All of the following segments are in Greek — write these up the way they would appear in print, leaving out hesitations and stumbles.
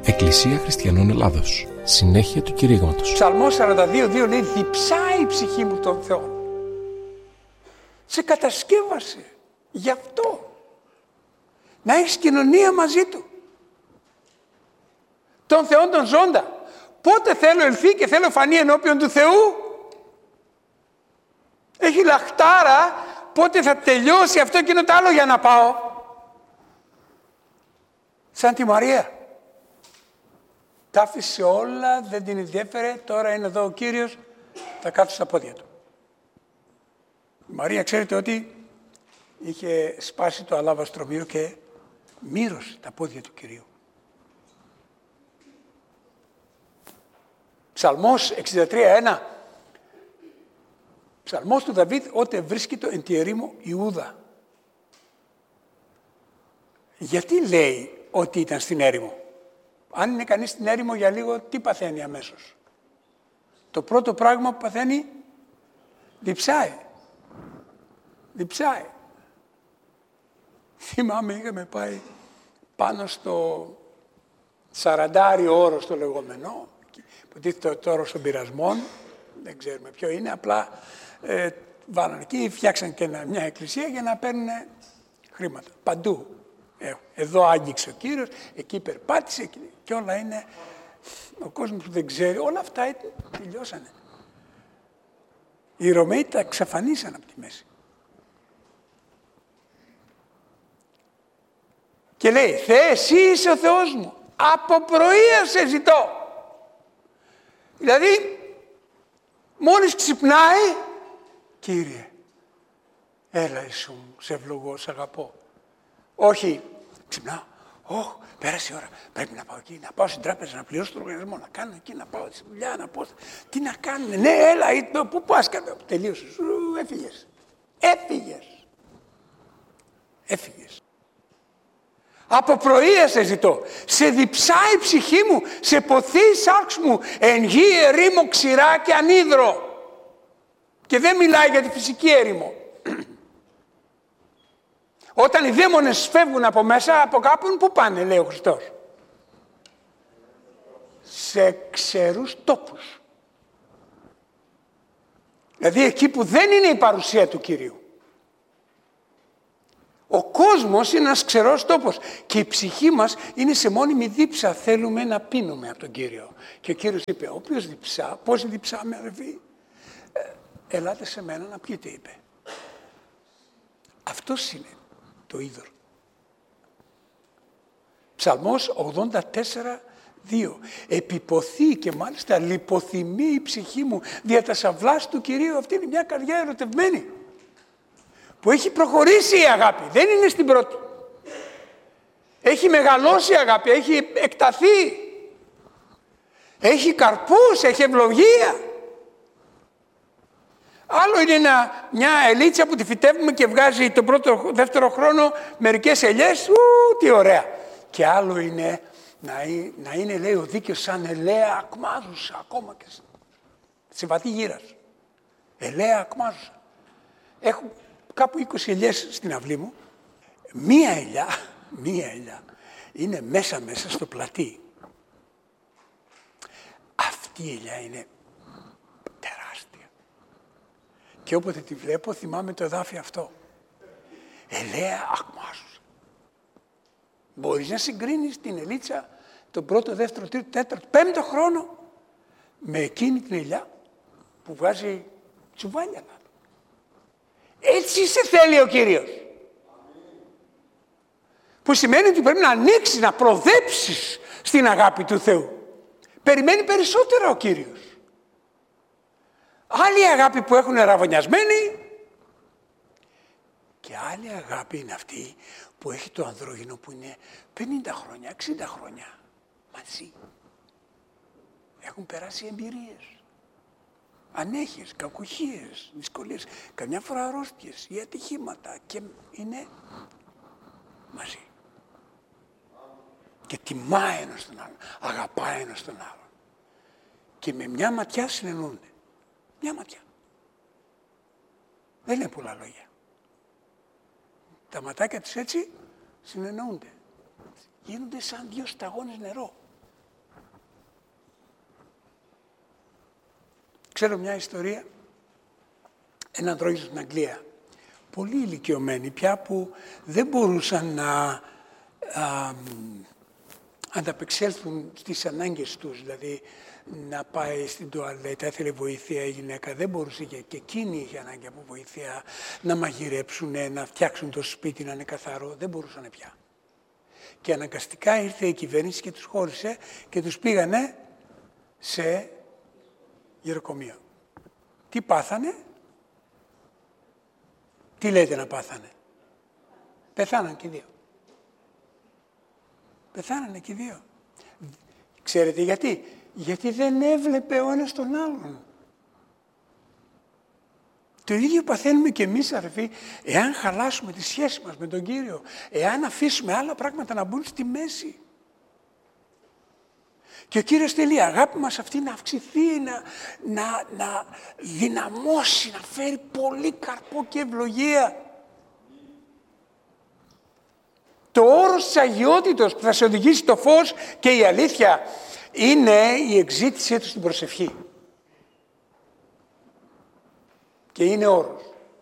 Εκκλησία Χριστιανών Ελλάδος. Συνέχεια του κηρύγματος. Ψαλμός 42:2 λέει: διψάει η ψυχή μου τον Θεό. Σε κατασκεύασε γι' αυτό. Να έχεις κοινωνία μαζί Του. Τον Θεόν τον ζώντα. Πότε θέλω ελθεί και θέλω φανεί ενώπιον του Θεού. Έχει λαχτάρα πότε θα τελειώσει αυτό και το άλλο για να πάω. Σαν τη Μαρία. Τα άφησε όλα, δεν την ενδιέφερε, τώρα είναι εδώ ο Κύριος, θα κάθω στα πόδια Του. Η Μαρία ξέρετε ότι είχε σπάσει το αλάβαστρο μύρο και μύρωσε τα πόδια του Κυρίου. Ψαλμός 63:1. Ψαλμός του Δαβίδ, ότε βρίσκεται εν τη ερήμο Ιούδα. Γιατί λέει ότι ήταν στην έρημο. Αν είναι κανείς στην έρημο για λίγο, τι παθαίνει αμέσως. Το πρώτο πράγμα που παθαίνει, διψάει. Διψάει. Θυμάμαι, είχαμε πάει πάνω στο 40 όρος το λεγόμενο, που τίθεται το όρος των πειρασμών, δεν ξέρουμε ποιο είναι, απλά βάλανε εκεί, φτιάξαν και μια εκκλησία για να παίρνουν χρήματα. Παντού. Εδώ άγγιξε ο Κύριος, εκεί περπάτησε και όλα είναι, ο κόσμος που δεν ξέρει, όλα αυτά τελειώσανε. Οι Ρωμαίοι τα εξαφανίσαν από τη μέση. Και λέει, Θεέ, εσύ είσαι ο Θεός μου, από πρωία σε ζητώ. Δηλαδή, μόλις ξυπνάει, Κύριε, έλα Ιησού μου, σε ευλογώ, σε αγαπώ. Όχι, ξυπνάω, πέρασε η ώρα, πρέπει να πάω εκεί, να πάω στην τράπεζα, να πληρώσω τον λογαριασμό, να κάνω εκεί, να πάω στη δουλειά, να πω, τι να κάνουν, ναι, έλα, πού πας, τελείωσε, έφυγες. Από πρωία σε ζητώ, σε διψάει η ψυχή μου, σε ποθεί η σάρξ μου, εν γη ερήμο ξηρά και ανίδρο. Και δεν μιλάει για τη φυσική έρημο. Όταν οι δαίμονες φεύγουν από μέσα, από κάπου, πού πάνε, λέει ο Χριστός. Σε ξερούς τόπους. Δηλαδή εκεί που δεν είναι η παρουσία του Κυρίου. Ο κόσμος είναι ένας ξερός τόπος και η ψυχή μας είναι σε μόνιμη δίψα. Θέλουμε να πίνουμε από τον Κύριο. Και ο Κύριος είπε, όποιος διψά, πώς διψάμε αδελφοί, ελάτε σε μένα να πιείτε, είπε. Αυτός είναι το είδωρ. Ψαλμός 84:2. Επιποθεί και μάλιστα λιποθυμεί η ψυχή μου δια τα σαυλάς του Κυρίου. Αυτή είναι μια καρδιά ερωτευμένη που έχει προχωρήσει η αγάπη, δεν είναι στην πρώτη. Έχει μεγαλώσει η αγάπη, έχει εκταθεί, έχει καρπούς, έχει ευλογία. Άλλο είναι μια ελίτσα που τη φυτεύουμε και βγάζει τον πρώτο, δεύτερο χρόνο μερικές ελιές, τι ωραία. Και άλλο είναι να είναι, λέει, ο δίκαιος σαν ελαία ακμάζουσα, ακόμα και συμβατή γύρας. Ελαία ακμάζουσα. Έχω κάπου 20 ελιές στην αυλή μου. Μία ελιά είναι μέσα στο πλατή. Αυτή η ελιά είναι τεράστια. Και όποτε τη βλέπω θυμάμαι το εδάφιο αυτό. Ελαία ακμάζουσα. Μπορείς να συγκρίνεις την ελίτσα τον πρώτο, δεύτερο, τρίτο, τέταρτο, πέμπτο χρόνο με εκείνη την ελιά που βγάζει τσουβάλια. Έτσι σε θέλει ο Κύριος. Που σημαίνει ότι πρέπει να ανοίξεις, να προδέψεις στην αγάπη του Θεού. Περιμένει περισσότερο ο Κύριος. Άλλη αγάπη που έχουν ραβωνιασμένοι και άλλη αγάπη είναι αυτή που έχει το ανδρόγυνο που είναι 50 χρόνια, 60 χρόνια μαζί. Έχουν περάσει εμπειρίες. Ανέχειες, κακουχίες, δυσκολίες, καμιά φορά αρρώστιες ή ατυχήματα και είναι μαζί. Και τιμάει ένας τον άλλον, αγαπάει ένας τον άλλον. Και με μια ματιά συνεννοούνται. Μια ματιά. Δεν είναι πολλά λόγια. Τα ματάκια τους έτσι συνεννοούνται. Γίνονται σαν δύο σταγόνες νερό. Ξέρω μια ιστορία, έναν δρόμο στην Αγγλία, πολύ ηλικιωμένοι πια που δεν μπορούσαν να ανταπεξέλθουν στις ανάγκες τους, δηλαδή να πάει στην τουαλέτα, ήθελε βοήθεια η γυναίκα, δεν μπορούσε και εκείνη είχε ανάγκη από βοήθεια, να μαγειρέψουν, να φτιάξουν το σπίτι να είναι καθαρό, δεν μπορούσαν πια. Και αναγκαστικά ήρθε η κυβέρνηση και τους χώρισε και τους πήγανε σε γεροκομείο. Τι πάθανε? Τι λέτε να πάθανε? Πεθάναν και οι δύο. Πεθάνανε και οι δύο. Ξέρετε γιατί? Γιατί δεν έβλεπε ο ένας τον άλλον. Το ίδιο παθαίνουμε και εμείς, αδερφοί, εάν χαλάσουμε τη σχέση μας με τον Κύριο, εάν αφήσουμε άλλα πράγματα να μπουν στη μέση. Και ο Κύριος θέλει η αγάπη μας αυτή να αυξηθεί, να δυναμώσει, να φέρει πολύ καρπό και ευλογία. Το όρος της αγιότητος που θα σε οδηγήσει στο φως και η αλήθεια είναι η εξήτησή του στην προσευχή. Και είναι όρος.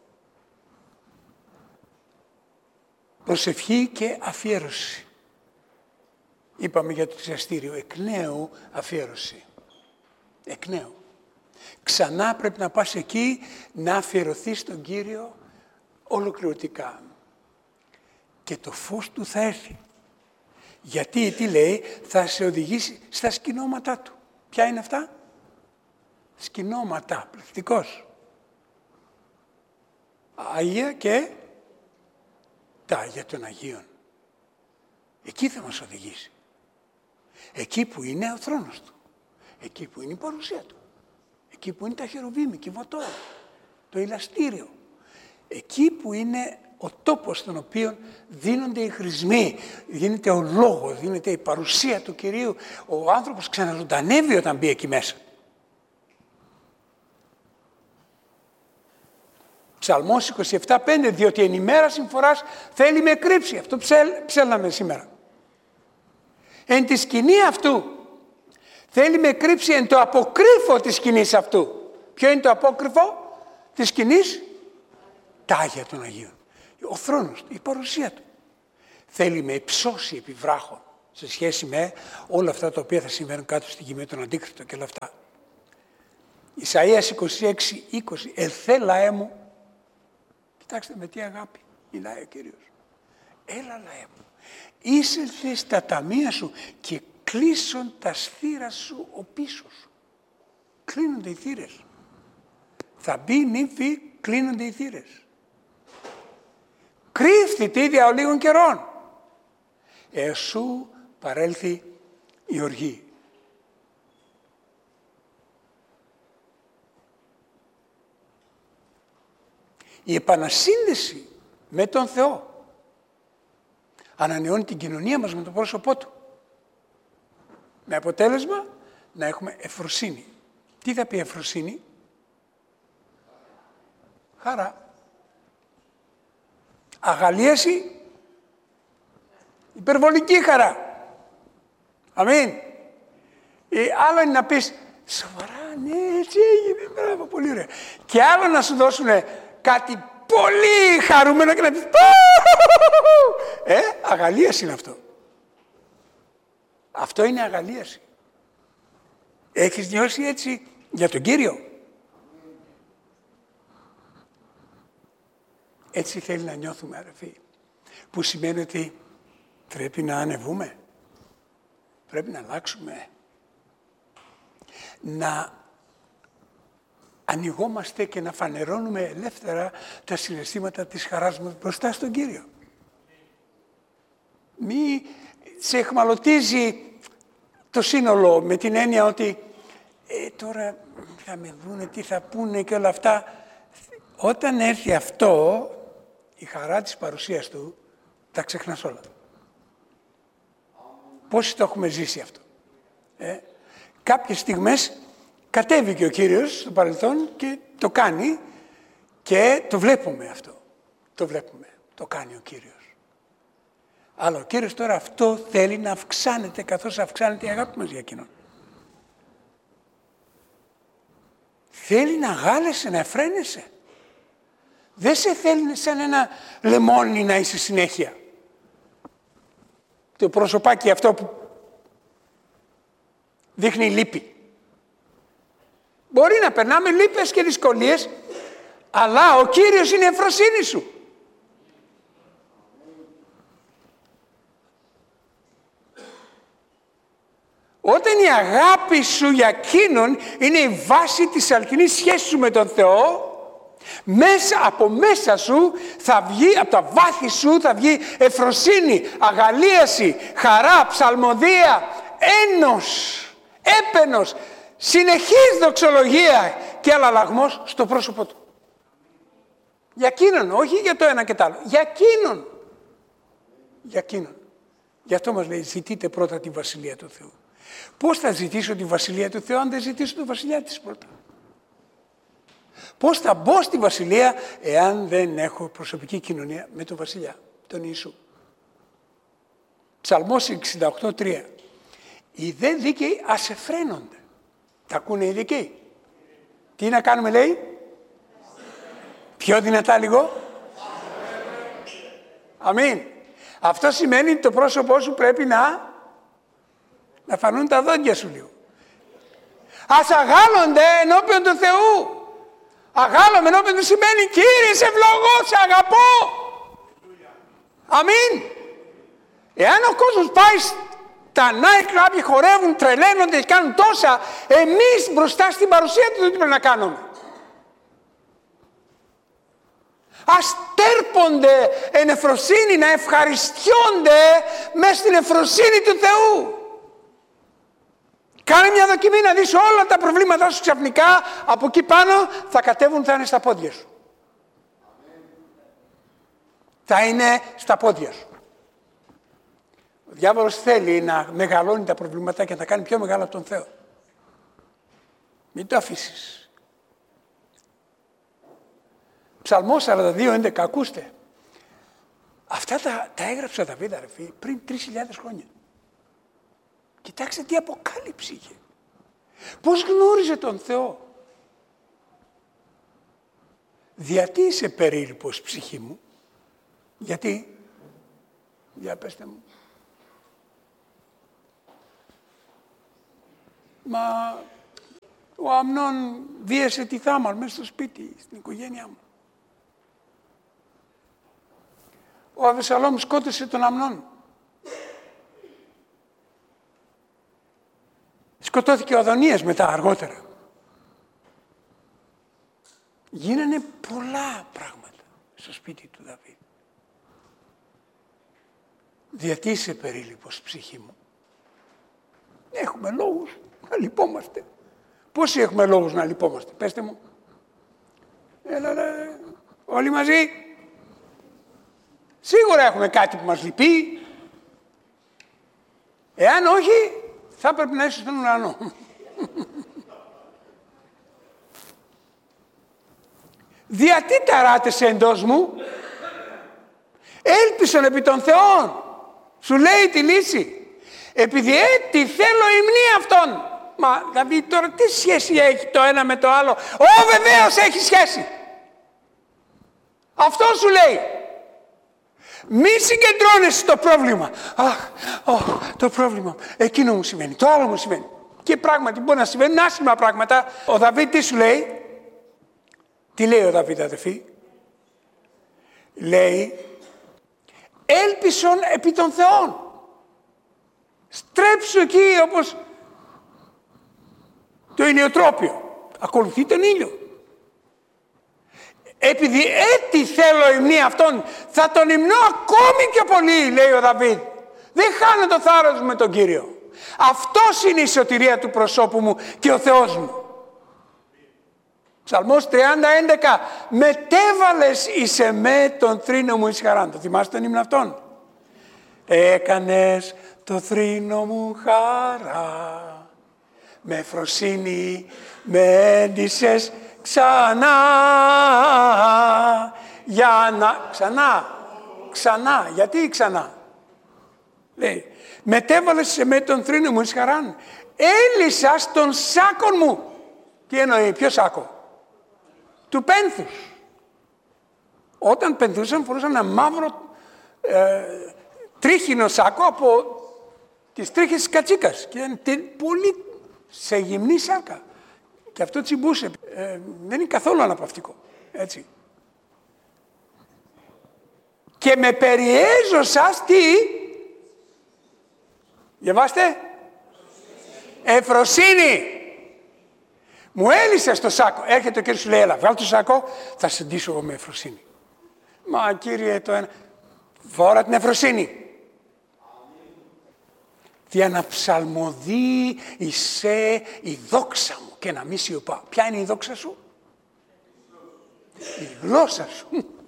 Προσευχή και αφιέρωση. Είπαμε για το θυσιαστήριο, εκ νέου αφιέρωση. Εκ νέου. Ξανά πρέπει να πας εκεί να αφιερωθείς στον Κύριο ολοκληρωτικά. Και το φως του θα έρθει. Γιατί, τι λέει, θα σε οδηγήσει στα σκηνώματά του. Ποια είναι αυτά? Σκηνώματα, πληθυντικός. Άγια και τα Άγια των Αγίων. Εκεί θα μας οδηγήσει. Εκεί που είναι ο θρόνος του. Εκεί που είναι η παρουσία του. Εκεί που είναι τα χερουβίμη, κυβωτό, το ηλαστήριο. Εκεί που είναι ο τόπος στον οποίο δίνονται οι χρησμοί, δίνεται ο λόγος, δίνεται η παρουσία του Κυρίου. Ο άνθρωπος ξαναζωντανεύει όταν μπει εκεί μέσα. Ψαλμός 27:5, διότι εν ημέρα συμφοράς θέλει με κρύψει. Αυτό ψέλναμε σήμερα. Εν τη σκηνή αυτού θέλει με κρύψει εν το αποκρύφο της σκηνής αυτού. Ποιο είναι το απόκρυφο της σκηνής? Τα Άγια των Αγίων. Ο θρόνος, η παρουσία του. Θέλει με υψώσει επί βράχων σε σχέση με όλα αυτά τα οποία θα συμβαίνουν κάτω στη γη με τον Αντίκριστο και όλα αυτά. Ισαΐας 26:20, ελθέ λαέ μου. Κοιτάξτε με τι αγάπη μιλάει ο Κύριος. Έλα λαέ μου, είσελθε στα ταμεία σου και κλείσον τα θύρα σου ο πίσω σου. Κλείνονται οι θύρες. Θα μπει νύμφη, κλείνονται οι θύρες. Κρύφθη τη ίδια ο λίγων καιρών. Εσού παρέλθει η οργή. Η επανασύνδεση με τον Θεό ανανεώνει την κοινωνία μας με το πρόσωπό Του. Με αποτέλεσμα να έχουμε ευφροσύνη. Τι θα πει ευφροσύνη? Χαρά. Αγαλίαση, υπερβολική χαρά. Αμήν. Άλλο είναι να πεις, σοβαρά, ναι, έτσι έγινε, μπράβο, πολύ ωραία. Και άλλο να σου δώσουν κάτι πολύ χαρούμενο και να πεις, αγαλίαση είναι αυτό. Αυτό είναι αγαλίαση. Έχεις νιώσει έτσι για τον Κύριο? Έτσι θέλει να νιώθουμε, αδερφοί. Που σημαίνει ότι πρέπει να ανεβούμε. Πρέπει να αλλάξουμε. Να ανοιγόμαστε και να φανερώνουμε ελεύθερα τα συναισθήματα της χαράς μας μπροστά στον Κύριο. Μη σε εχμαλωτίζει το σύνολο με την έννοια ότι τώρα θα με δούνε, τι θα πούνε και όλα αυτά. Όταν έρθει αυτό, η χαρά της παρουσίας Του, τα ξεχνάς όλα. Πόσοι το έχουμε ζήσει αυτό? Κάποιες στιγμές κατέβηκε ο Κύριος στο παρελθόν και το κάνει και το βλέπουμε αυτό. Το βλέπουμε. Το κάνει ο Κύριος. Αλλά ο Κύριος τώρα αυτό θέλει να αυξάνεται καθώς αυξάνεται η αγάπη μας για Εκείνον. θέλει να γάλεσαι, να εφραίνεσαι. Δεν σε θέλει σαν ένα λεμόνι να είσαι συνέχεια. Το προσωπάκι αυτό που δείχνει λύπη. Μπορεί να περνάμε λύπες και δυσκολίες, αλλά ο Κύριος είναι η ευφροσύνη σου. Όταν η αγάπη σου για Εκείνον είναι η βάση της αληθινής σχέσης σου με τον Θεό, από μέσα σου θα βγει, από τα βάθη σου θα βγει ευφροσύνη, αγαλίαση, χαρά, ψαλμοδία, ένος, έπαινος, συνεχής δοξολογία και αλλαλαγμός στο πρόσωπο του. Για Εκείνον, όχι για το ένα και το άλλο, για Εκείνον. Για Εκείνον. Γι' αυτό μας λέει, ζητείτε πρώτα τη Βασιλεία του Θεού. Πώς θα ζητήσω τη Βασιλεία του Θεού αν δεν ζητήσω τη Βασιλεία της πρώτα? Πώς θα μπω στη Βασιλεία εάν δεν έχω προσωπική κοινωνία με τον Βασιλιά, τον Ιησού? Ψαλμός 68:3. Οι δε δίκαιοι ας εφραίνονται. Τα ακούνε οι δίκαιοι? Τι να κάνουμε, λέει? Πιο δυνατά λίγο. Αμήν. Αυτό σημαίνει ότι το πρόσωπό σου πρέπει να φανούν τα δόντια σου λίγο. Ας αγάλλονται ενώπιον του Θεού. Αγάλλομαι ενώπιον του σημαίνει, Κύριε, σε ευλογώ, σε αγαπώ. Αμήν. Εάν ο κόσμος πάει στα nightclub και χορεύουν, τρελαίνονται και κάνουν τόσα, εμείς μπροστά στην παρουσία του τι πρέπει να κάνουμε? Ας τέρπονται εν ευφροσύνη, να ευχαριστιόνται μέσα στην ευφροσύνη του Θεού. Κάνε μια δοκιμή να δεις όλα τα προβλήματά σου ξαφνικά από εκεί πάνω θα κατέβουν, θα είναι στα πόδια σου. Θα είναι στα πόδια σου. Ο διάβολος θέλει να μεγαλώνει τα προβλήματα και να τα κάνει πιο μεγάλα από τον Θεό. Μην το αφήσεις. Ψαλμός 42:11, ακούστε. Αυτά τα έγραψε ο Δαβίδ, αρεφή, πριν 3.000 χρόνια. Κοιτάξτε τι αποκάλυψη είχε. Πώς γνώριζε τον Θεό. Γιατί είσαι περίληπος, ψυχή μου? Γιατί? Για πέστε μου. Μα ο Αμνών βίασε τη Θάμαρ μέσα στο σπίτι, στην οικογένειά μου. Ο Αβεσσαλόμ σκότωσε τον Αμνών. Σκοτώθηκε ο Αδωνίας μετά, αργότερα. Γίνανε πολλά πράγματα στο σπίτι του Δαβίδ. Γιατί είσαι περίληπος, ψυχή μου? Έχουμε λόγους να λυπόμαστε. Πόσοι έχουμε λόγους να λυπόμαστε? Πέστε μου. Έλα, όλοι μαζί. Σίγουρα έχουμε κάτι που μας λυπεί. Εάν όχι, θα πρέπει να είσαι στον ουρανό. Γιατί ταράτεσαι εντός μου? Έλπισον επί των Θεών. Σου λέει τη λύση. Επειδή τι θέλω υμνή αυτόν. Μα δηλαδή τώρα τι σχέση έχει το ένα με το άλλο? Βεβαίως έχει σχέση. Αυτό σου λέει. Μη συγκεντρώνεσαι στο πρόβλημα. Το πρόβλημα. Εκείνο μου συμβαίνει. Το άλλο μου συμβαίνει. Και πράγματι μπορεί να συμβαίνουν άσχημα πράγματα. Ο Δαβίδ τι σου λέει? Τι λέει ο Δαβίδ, αδελφοί? Λέει, έλπισον επί των Θεών. Στρέψου εκεί όπως το ηλιοτρόπιο. Ακολουθεί τον ήλιο. Επειδή έτσι θέλω υμνή αυτόν, θα τον υμνώ ακόμη πιο πολύ, λέει ο Δαβίδ. Δεν χάνω το θάρρος μου με τον Κύριο. Αυτός είναι η σωτηρία του προσώπου μου και ο Θεός μου. Ψαλμός 30:11. Μετέβαλες εις εμέ τον θρήνο μου εις χαράν. Το θυμάστε τον ύμνο αυτόν? Έκανες το θρήνο μου χαρά. Με ευφροσύνη με έντυσες ξανά. Για να... Ξανά. Γιατί ξανά? Λέει, μετέβαλες σε με τον θρήνο μου εις χαράν. Έλυσα στον σάκον μου. Τι εννοεί? Ποιο σάκο? του πένθους. Όταν πενθούσαν φορούσαν ένα μαύρο τρίχινο σάκο από τις τρίχες της κατσίκας και ήταν πολύ σε γυμνή σάκα. Και αυτό τσιμπούσε. Δεν είναι καθόλου αναπαυτικό. Έτσι. Και με περιέζωσας τι? Διαβάστε. Ευφροσύνη. Μου έλυσες το σάκο. Έρχεται ο κύριος σου λέει, έλα, βγάλ' το σάκο, θα σε ντύσω εγώ με ευφροσύνη. Μα κύριε, το ένα... Φόρα την ευφροσύνη. Για να ψαλμοδεί εισέ η δόξα μου και να μη σιωπά. Ποια είναι η δόξα σου? Η γλώσσα σου.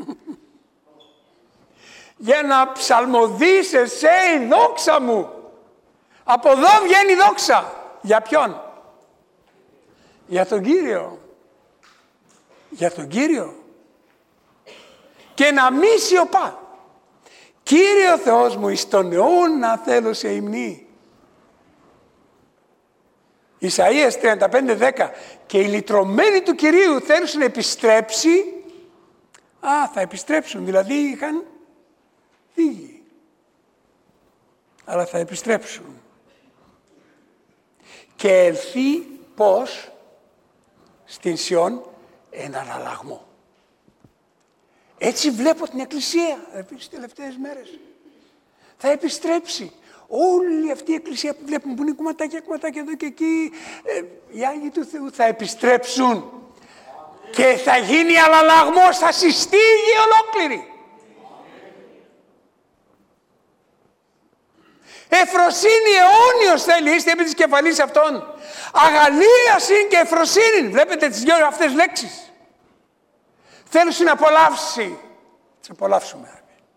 Για να ψαλμοδείς εσέ η δόξα μου. Από εδώ βγαίνει η δόξα. Για ποιον? Για τον Κύριο. Για τον Κύριο. Και να μη σιωπά. Κύριε Θεός μου, εις τον αιώνα θέλω σε υμνή. Ισαΐας 35:10. Και οι λυτρωμένοι του Κυρίου θέλουν να επιστρέψει. Θα επιστρέψουν. Δηλαδή είχαν φύγει. Αλλά θα επιστρέψουν. Και ελθεί πώς? Στην Σιών έναν αλλαγμό. Έτσι βλέπω την Εκκλησία τις τελευταίες μέρες. Θα επιστρέψει. Όλη αυτή η Εκκλησία που βλέπουμε που είναι κομματάκια εδώ και εκεί, οι Άγιοι του Θεού θα επιστρέψουν. Και θα γίνει αλλαγμός, θα συστεί η γη ολόκληρη. Εφροσύνη αιώνιος θέλει, είστε επί της κεφαλής αυτών. Αγαλίαση και εφροσύνη. Βλέπετε τις δυο αυτές λέξεις. Θέλουν να απολαύσει. Τις απολαύσουμε.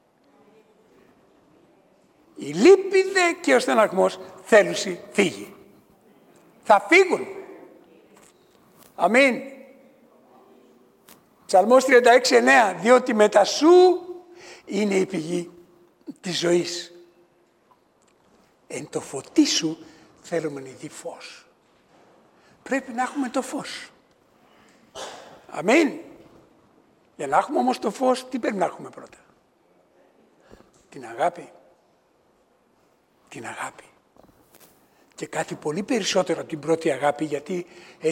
Η λύπη δε και ο στεναγμός θέλουν φύγει. Θα φύγουν. Αμήν. Ψαλμός 36:9. Διότι μετά σου είναι η πηγή της ζωής. Εν το φωτί σου θέλουμε να δει φως. Πρέπει να έχουμε το φως. Αμήν. Για να έχουμε όμως το φως, τι πρέπει να έχουμε πρώτα? Την αγάπη. Την αγάπη. Και κάτι πολύ περισσότερο από την πρώτη αγάπη, γιατί